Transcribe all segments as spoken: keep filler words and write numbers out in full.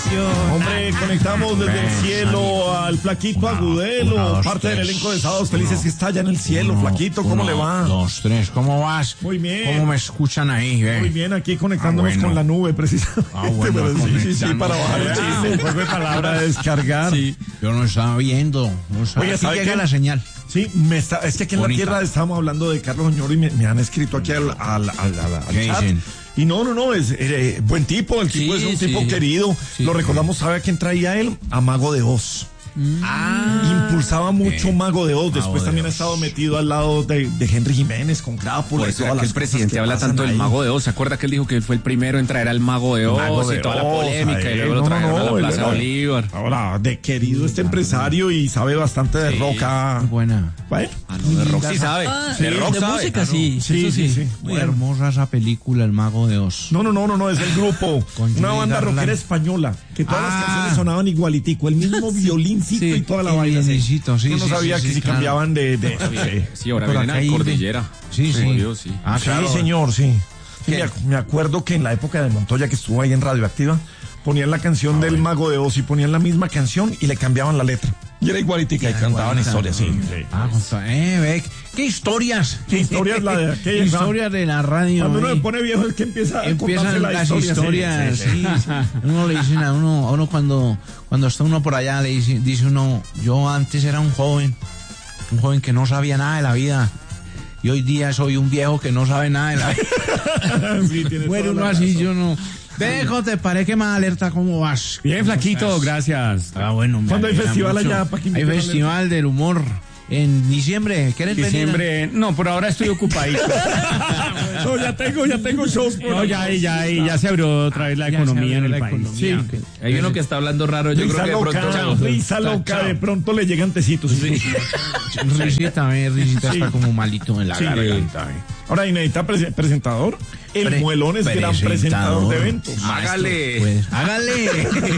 Hombre, conectamos desde el cielo al Flaquito Agudelo, uno, parte dos, del tres, elenco de Sábados Felices uno, que está allá en el cielo. Uno, Flaquito, ¿cómo uno, le va? Dos, tres, ¿cómo vas? Muy bien. ¿Cómo me escuchan ahí? Ve? Muy bien, aquí conectándonos Ah, bueno. con la nube, precisamente. Ah, bueno, Pero sí, sí, sí, conectando. para bajar el chiste, el juego de palabras, descargar. Sí, yo no estaba viendo. No estaba. Oiga, Aquí ¿sabe llega qué? la señal. Sí, me está, es que aquí en Bonita. la tierra estábamos hablando de Carlos Oñoro y me, me han escrito aquí al, al, al, al, al ¿Qué chat. dicen? Y no, no, no, es eh, buen tipo, el tipo Sí, es un tipo sí. querido. Sí. Lo recordamos, ¿sabe a quién traía él? A Mago de Oz. Ah. Impulsaba mucho eh, Mago de Oz. Después de también Oz. ha estado metido al lado de, de Henry Jiménez con Crápula. Por y eso todas era que las el cosas presidente que habla pasan tanto del ahí. Mago de Oz. ¿Se acuerda que él dijo que él fue el primero en traer al Mago de Oz Mago de y toda la Oz, polémica ahí, y luego lo no, trajeron no, a la él Plaza era- Bolívar? Ahora, de querido este empresario y sabe bastante de Sí. roca. Muy buena. Bueno, Ah, no, de rock sí sabe. Ah, de rock de sabe. música sí, sí, eso sí, sí. Muy Bueno. hermosa esa película, El Mago de Oz. No, no, no, no, no, es el grupo. Con Una Judy banda Garland. rockera española. Que todas las Ah. canciones sonaban igualitico. El mismo violincito Sí, y toda la el vaina. así. violincito, sí, Uno no sí, sabía sí, que sí, si claro. cambiaban de. de, de- Sí, ahora Por vienen acá a hay de- Cordillera. Sí, sí. Jodido, sí. Ah, Sí, claro. señor, sí. Sí, me, ac- me acuerdo que en la época de Montoya, que estuvo ahí en Radioactiva, ponían la canción Ah, del Mago de Oz y ponían la misma canción y le cambiaban la letra. Y era igualitica y cantaban igualita. historias, sí. sí. Ah, con- eh, ve, ¿qué historias? ¿Qué historia es la de aquella? Historias de la radio. Cuando uno eh. se pone viejo es que empieza a contarse Empiezan la las historia, sí, historias, sí, sí, sí. sí. Uno le dicen a uno, a uno cuando, cuando está uno por allá, le dice, dice uno, yo antes era un joven, un joven que no sabía nada de la vida. Y hoy día soy un viejo que no sabe nada de la vida. Sí, tiene Bueno, toda uno la así, razón. yo no. Dejo, te paré que más alerta, ¿cómo vas? Bien, flaquito, ¿Cómo estás? gracias. Ah, bueno, me ¿Cuándo hay alegra festival mucho. allá, pa' que Hay inviten a festival del humor en diciembre. ¿Quieres venir? Diciembre, no, por ahora estoy ocupadito. No, ya tengo, ya tengo shows por No, ya, ya, ya se abrió otra vez la Ya se economía en abrió el la país. economía. Sí. Hay uno que está hablando raro, yo Risa creo que de loca, pronto... risa loca, de pronto le llegan tecitos. Sí. Risita, eh, risita Sí. está como malito en la Sí. garganta. eh. Ahora, ¿y necesita prese- presentador? El Pre- Muelón es gran presentador de eventos. Hágale. Pues, hágale.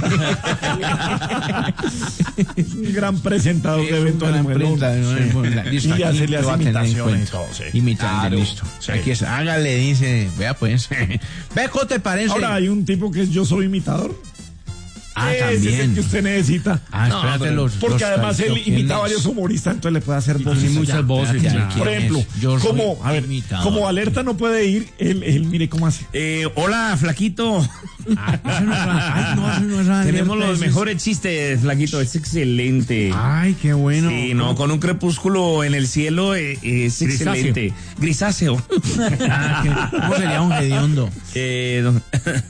Un gran presentador de Es un eventos gran el Muelón. presentador, Sí. el Muelón. Listo, Y aquí hace, le te hace voy a tener en imitaciones y cuenta. todo, sí. Imitando, Claro. listo. Sí. Aquí es, hágale, dice, vea pues. Ve, ¿cómo te parece? Ahora, hay un tipo que es Yo Soy Imitador. ah, Ese es el también. que usted necesita. Ah, No, espérate, pero- los, Porque los además él talento, imita a ¿quién varios es? humoristas, entonces le puede hacer voces. tiene muchas allá. voces, Espérate, ya. ¿quién Por ejemplo, es? Yo soy como, a ver, imitador. como Alerta no puede ir, él, él mire cómo hace. Eh, hola, flaquito. Ah, ese no es- ay, no, ese no es Alerta, Tenemos los ese es- mejores chistes, flaquito. Es excelente. Ay, qué bueno. Sí, no, con un crepúsculo en el cielo eh, es Grisáceo. excelente. Grisáceo. Ah, qué- ¿Cómo sería un hediondo? Eh, don-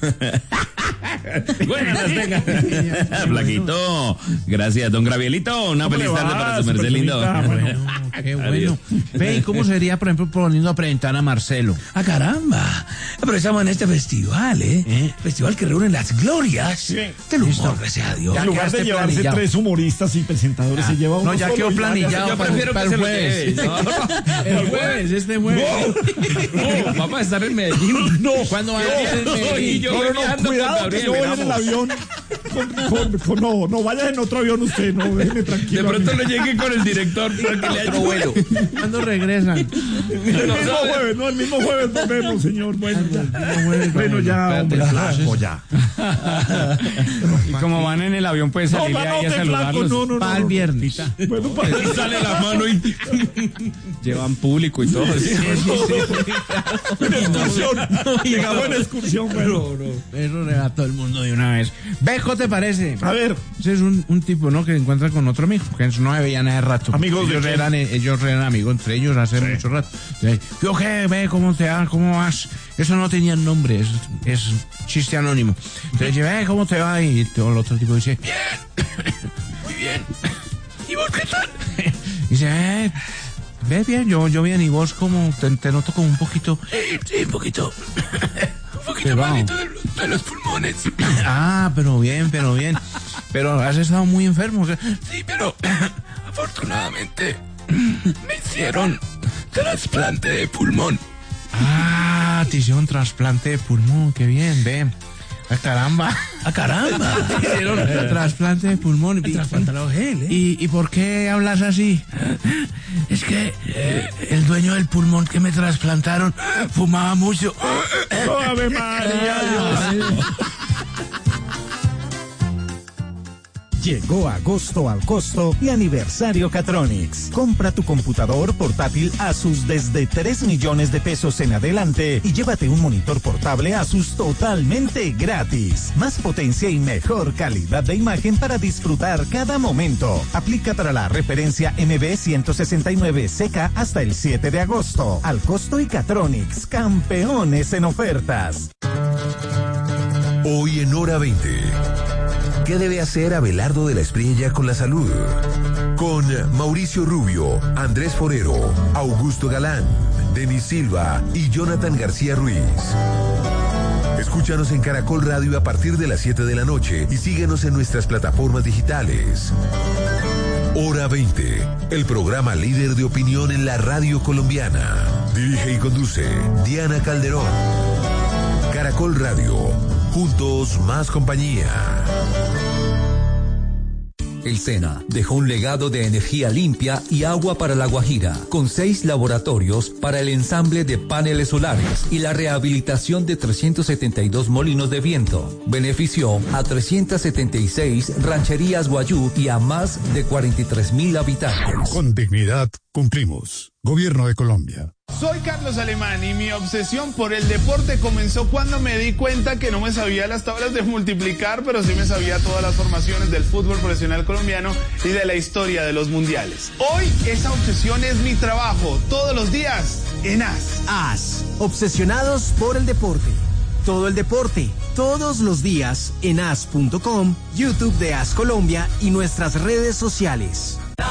Bueno, las tenga. Flaquito. Gracias, don Gravielito. Una ¿Cómo feliz le tarde va, para su merced lindo. supercholita? Bueno. No, qué bueno. Ve, ¿y cómo sería, por ejemplo, poniendo a presentar a Marcelo? Ah, caramba. Pero estamos en este festival, ¿eh? ¿Eh? Festival que reúne las glorias Sí. del humor, gracias a Dios. Ya En lugar de quedaste llevarse planillado. tres humoristas y presentadores, se lleva uno No, ya solo quedó y planillado Yo para, prefiero para que el se lo jueves. lleve. No, no. El jueves, este jueves. No, vamos a estar en Medellín. No, ¿Cuándo va a no, ser en no, Medellín? y yo no, voy no, no, viajando con cuidado que Gabriel, yo voy en el veramos. avión. Con, con- con- no, no vayas en otro avión usted, no, déjeme De tranquilo. pronto le llegue con el director para que le ayude. ¿Cuándo regresan? El mismo jueves, no, el mismo jueves volvemos, señor. Bueno, ya, bueno, ya, hombre, flaco, ya. Y como van en el avión, puede No, salirle no, ahí a te flaco, saludarlos. no, no, no. Para el no. viernes. Bueno, para Y sale la mano y llevan público y todo. ¿sí? en excursión. Llegamos en excursión, bueno. Eso le va a todo el mundo de una vez. Bejo, ¿te parece? A ver, Ese es un, un tipo, ¿no? Que se encuentra con otro amigo, que no se veían hace rato. ¿Amigos de ellos qué? eran, ellos eran amigos entre ellos hace mucho rato. Entonces, ¿yo qué? Ve, ¿cómo te va? ¿Cómo vas? Eso no tenía nombre, es, es chiste anónimo. Entonces, dice, ve, ¿cómo te va? Y todo el otro tipo dice, bien, muy bien. ¿Y vos qué tal? Dice, eh, ve bien, yo, yo bien, y vos como, te, te noto como un poquito, Sí, un poquito. Un poquito Qué vago. malito de los, de los pulmones. ah, pero bien, pero bien. Pero has estado muy enfermo. o sea, Sí, pero afortunadamente me hicieron trasplante de pulmón. Ah, te hicieron trasplante de pulmón, qué bien, ve. Ah, caramba. ¡Ah, caramba! Te hicieron trasplante de pulmón. Me trasplantaron gel, ¿eh? ¿Y, ¿Y por qué hablas así? Es que eh, el dueño del pulmón que me trasplantaron fumaba mucho. Ave María, Dios. Llegó agosto al costo y aniversario Catronics. Compra tu computador portátil Asus desde tres millones de pesos en adelante y llévate un monitor portable Asus totalmente gratis. Más potencia y mejor calidad de imagen para disfrutar cada momento. Aplica para la referencia M B ciento sesenta y nueve C K hasta el siete de agosto. Al costo y Catronics, campeones en ofertas. Hoy en Hora veinte. ¿Qué debe hacer Abelardo de la Espriella con la salud? Con Mauricio Rubio, Andrés Forero, Augusto Galán, Denis Silva y Jonathan García Ruiz. Escúchanos en Caracol Radio a partir de las siete de la noche y síguenos en nuestras plataformas digitales. Hora veinte, el programa líder de opinión en la radio colombiana. Dirige y conduce Diana Calderón. Caracol Radio, juntos más compañía. El SENA dejó un legado de energía limpia y agua para La Guajira, con seis laboratorios para el ensamble de paneles solares y la rehabilitación de trescientos setenta y dos molinos de viento. Benefició a trescientas setenta y seis rancherías guayú y a más de cuarenta y tres mil habitantes. Con dignidad cumplimos. Gobierno de Colombia. Soy Carlos Alemán y mi obsesión por el deporte comenzó cuando me di cuenta que no me sabía las tablas de multiplicar, pero sí me sabía todas las formaciones del fútbol profesional colombiano y de la historia de los mundiales. Hoy esa obsesión es mi trabajo, todos los días en A S. A S, obsesionados por el deporte. Todo el deporte, todos los días en A S punto com, YouTube de A S Colombia y nuestras redes sociales.